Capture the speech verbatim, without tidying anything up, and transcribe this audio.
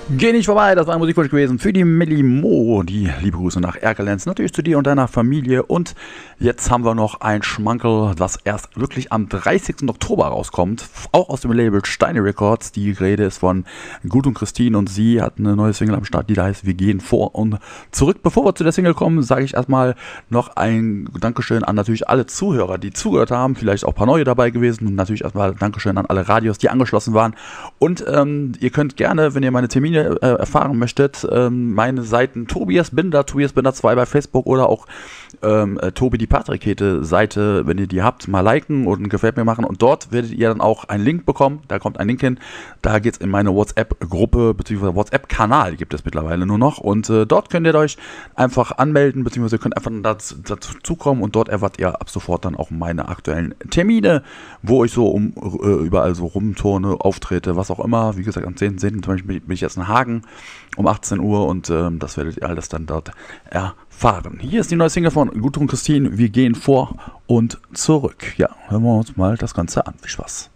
Geh nicht vorbei, das war ein Musikwunsch gewesen für die Millie Mo. Die liebe Grüße nach Erkelenz, natürlich zu dir und deiner Familie. Und jetzt haben wir noch ein Schmankerl, das erst wirklich am dreißigsten Oktober rauskommt. Auch aus dem Label Steine Records. Die Rede ist von Gut und Christine und sie hat eine neue Single am Start, die da heißt Wir gehen vor und zurück. Bevor wir zu der Single kommen, sage ich erstmal noch ein Dankeschön an natürlich alle Zuhörer, die zugehört haben. Vielleicht auch ein paar neue dabei gewesen. Und natürlich erstmal Dankeschön an alle Radios, die angeschlossen waren. Und ähm, ihr könnt gerne, wenn ihr meine Termine äh, erfahren möchtet, ähm, meine Seiten Tobias Binder, Tobias Binder zwei bei Facebook oder auch ähm, äh, Tobi die Patrickete Seite, wenn ihr die habt, mal liken und ein Gefällt mir machen. Und dort werdet ihr dann auch einen Link bekommen. Da kommt ein Link hin. Da geht's in meine WhatsApp-Gruppe bzw. WhatsApp-Kanal gibt es mittlerweile nur noch. Und äh, dort könnt ihr euch einfach anmelden bzw. könnt einfach dazu, dazu zukommen und dort erwartet ihr ab sofort dann auch meine aktuellen Termine, wo ich so um äh, überall so rumturne, auftrete, was auch immer. Wie gesagt, am zehnten zehnten zum Beispiel bin ich jetzt in Hagen um achtzehn Uhr und ähm, das werdet ihr alles dann dort erfahren. Hier ist die neue Single von Gudrun Christine. Wir gehen vor und zurück. Ja, hören wir uns mal das Ganze an. Viel Spaß.